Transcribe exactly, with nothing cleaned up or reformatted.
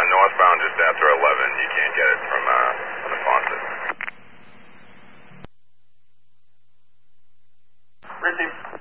northbound just after eleven. You can't get it from, uh, from the faucet. Richie.